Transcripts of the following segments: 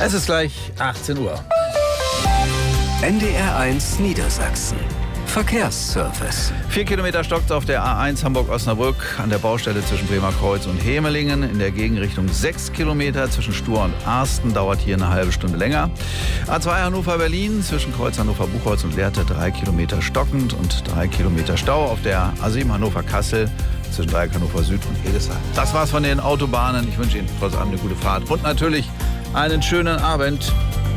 Es ist gleich 18 Uhr. NDR1 Niedersachsen. Verkehrsservice. 4 Kilometer stockt auf der A1 Hamburg-Osnabrück an der Baustelle zwischen Bremerkreuz und Hemelingen. In der Gegenrichtung 6 Kilometer. Zwischen Stur und Arsten dauert hier eine halbe Stunde länger. A2 Hannover-Berlin zwischen Kreuz Hannover-Buchholz und Lehrte 3 Kilometer stockend und 3 Kilometer Stau. Auf der A7 Hannover-Kassel zwischen Dreieck Hannover Süd und Hildesheim. Das war's von den Autobahnen. Ich wünsche Ihnen trotz allem eine gute Fahrt und natürlich einen schönen Abend.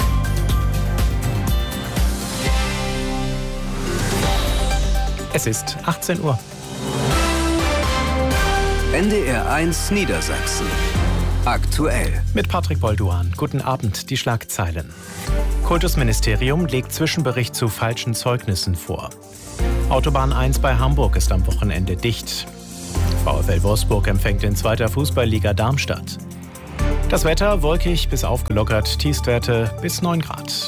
Es ist 18 Uhr. NDR1 Niedersachsen. Aktuell. Mit Patrick Bolduan. Guten Abend, die Schlagzeilen. Kultusministerium legt Zwischenbericht zu falschen Zeugnissen vor. Autobahn 1 bei Hamburg ist am Wochenende dicht. VfL Wolfsburg empfängt in 2. Fußballliga Darmstadt. Das Wetter wolkig bis aufgelockert, Tiefstwerte bis 9 Grad.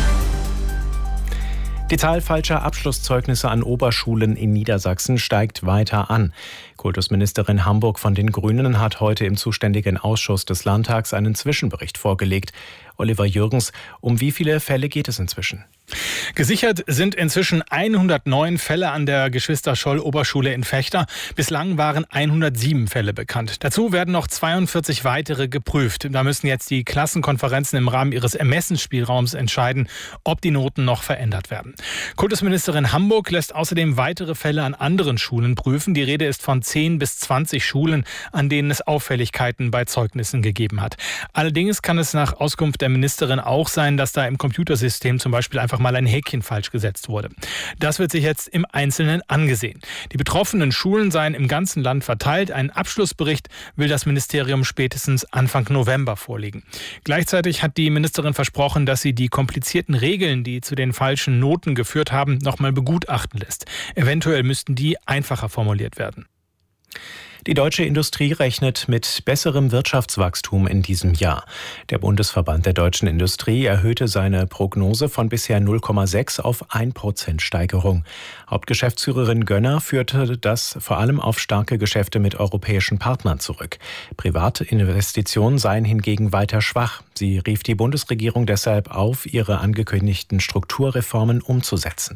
Die Zahl falscher Abschlusszeugnisse an Oberschulen in Niedersachsen steigt weiter an. Kultusministerin Hamburg von den Grünen hat heute im zuständigen Ausschuss des Landtags einen Zwischenbericht vorgelegt. Oliver Jürgens, um wie viele Fälle geht es inzwischen? Gesichert sind inzwischen 109 Fälle an der Geschwister-Scholl-Oberschule in Vechta. Bislang waren 107 Fälle bekannt. Dazu werden noch 42 weitere geprüft. Da müssen jetzt die Klassenkonferenzen im Rahmen ihres Ermessensspielraums entscheiden, ob die Noten noch verändert werden. Kultusministerin Hamburg lässt außerdem weitere Fälle an anderen Schulen prüfen. Die Rede ist von 10 bis 20 Schulen, an denen es Auffälligkeiten bei Zeugnissen gegeben hat. Allerdings kann es nach Auskunft der Ministerin auch sein, dass da im Computersystem zum Beispiel einfach mal ein Häkchen falsch gesetzt wurde. Das wird sich jetzt im Einzelnen angesehen. Die betroffenen Schulen seien im ganzen Land verteilt. Einen Abschlussbericht will das Ministerium spätestens Anfang November vorlegen. Gleichzeitig hat die Ministerin versprochen, dass sie die komplizierten Regeln, die zu den falschen Noten geführt haben, nochmal begutachten lässt. Eventuell müssten die einfacher formuliert werden. Die deutsche Industrie rechnet mit besserem Wirtschaftswachstum in diesem Jahr. Der Bundesverband der deutschen Industrie erhöhte seine Prognose von bisher 0,6 auf 1% Steigerung. Hauptgeschäftsführerin Gönner führte das vor allem auf starke Geschäfte mit europäischen Partnern zurück. Private Investitionen seien hingegen weiter schwach. Sie rief die Bundesregierung deshalb auf, ihre angekündigten Strukturreformen umzusetzen.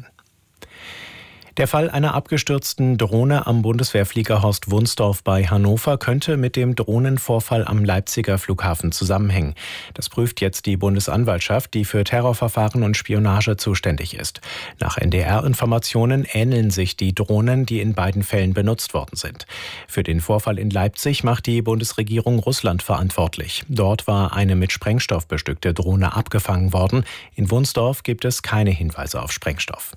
Der Fall einer abgestürzten Drohne am Bundeswehrflieger Horst Wunsdorf bei Hannover könnte mit dem Drohnenvorfall am Leipziger Flughafen zusammenhängen. Das prüft jetzt die Bundesanwaltschaft, die für Terrorverfahren und Spionage zuständig ist. Nach NDR-Informationen ähneln sich die Drohnen, die in beiden Fällen benutzt worden sind. Für den Vorfall in Leipzig macht die Bundesregierung Russland verantwortlich. Dort war eine mit Sprengstoff bestückte Drohne abgefangen worden. In Wunsdorf gibt es keine Hinweise auf Sprengstoff.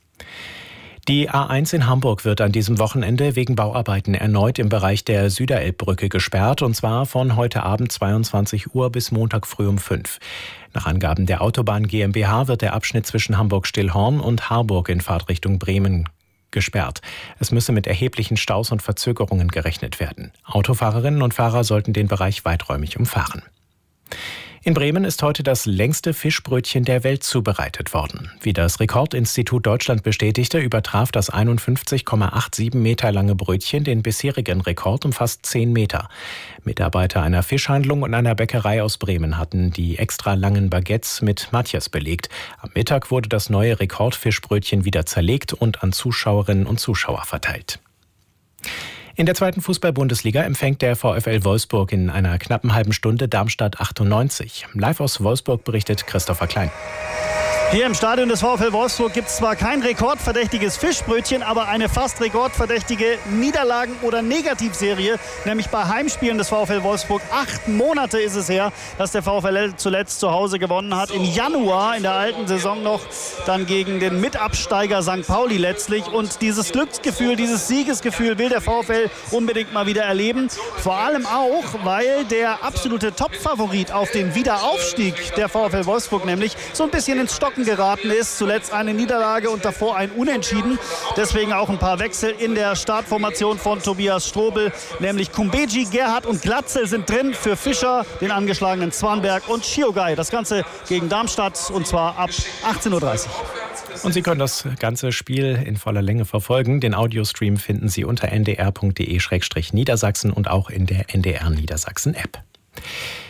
Die A1 in Hamburg wird an diesem Wochenende wegen Bauarbeiten erneut im Bereich der Süderelbbrücke gesperrt, und zwar von heute Abend 22 Uhr bis Montag früh um 5. Nach Angaben der Autobahn GmbH wird der Abschnitt zwischen Hamburg-Stillhorn und Harburg in Fahrtrichtung Bremen gesperrt. Es müsse mit erheblichen Staus und Verzögerungen gerechnet werden. Autofahrerinnen und Fahrer sollten den Bereich weiträumig umfahren. In Bremen ist heute das längste Fischbrötchen der Welt zubereitet worden. Wie das Rekordinstitut Deutschland bestätigte, übertraf das 51,87 Meter lange Brötchen den bisherigen Rekord um fast 10 Meter. Mitarbeiter einer Fischhandlung und einer Bäckerei aus Bremen hatten die extra langen Baguettes mit Matjes belegt. Am Mittag wurde das neue Rekordfischbrötchen wieder zerlegt und an Zuschauerinnen und Zuschauer verteilt. In der 2. Fußball-Bundesliga empfängt der VfL Wolfsburg in einer knappen halben Stunde Darmstadt 98. Live aus Wolfsburg berichtet Christopher Klein. Hier im Stadion des VfL Wolfsburg gibt es zwar kein rekordverdächtiges Fischbrötchen, aber eine fast rekordverdächtige Niederlagen- oder Negativserie, nämlich bei Heimspielen des VfL Wolfsburg. 8 Monate ist es her, dass der VfL zuletzt zu Hause gewonnen hat. Im Januar in der alten Saison noch, dann gegen den Mitabsteiger St. Pauli letztlich. Und dieses Glücksgefühl, dieses Siegesgefühl will der VfL unbedingt mal wieder erleben. Vor allem auch, weil der absolute Topfavorit auf den Wiederaufstieg, der VfL Wolfsburg nämlich, so ein bisschen ins Stocken geraten ist. Zuletzt eine Niederlage und davor ein Unentschieden. Deswegen auch ein paar Wechsel in der Startformation von Tobias Strobel. Nämlich Kumbeji, Gerhardt und Glatzel sind drin für Fischer, den angeschlagenen Zwanberg und Schiogai. Das Ganze gegen Darmstadt, und zwar ab 18:30 Uhr. Und Sie können das ganze Spiel in voller Länge verfolgen. Den Audiostream finden Sie unter ndr.de/Niedersachsen und auch in der NDR Niedersachsen App.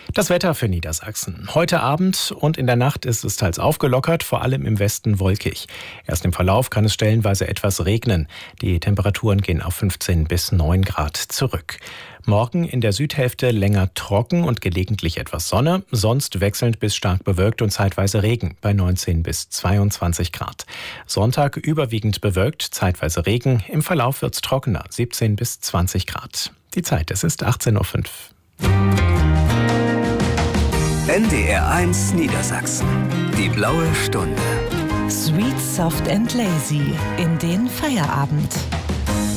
Das Wetter für Niedersachsen. Heute Abend und in der Nacht ist es teils aufgelockert, vor allem im Westen wolkig. Erst im Verlauf kann es stellenweise etwas regnen. Die Temperaturen gehen auf 15 bis 9 Grad zurück. Morgen in der Südhälfte länger trocken und gelegentlich etwas Sonne, sonst wechselnd bis stark bewölkt und zeitweise Regen bei 19 bis 22 Grad. Sonntag überwiegend bewölkt, zeitweise Regen, im Verlauf wird's trockener, 17 bis 20 Grad. Die Zeit, es ist 18:05 Uhr. NDR1 Niedersachsen. Die blaue Stunde. Sweet, soft and lazy in den Feierabend.